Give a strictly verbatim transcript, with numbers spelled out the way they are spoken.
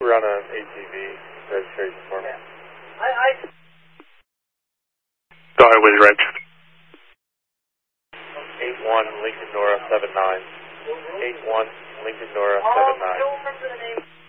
We're on an A T V registration form. Yeah. I, I... Go ahead with your reg. eight one Lincoln Nora seven nine. eight one Lincoln Nora Oh, seven I nine. don't remember the name.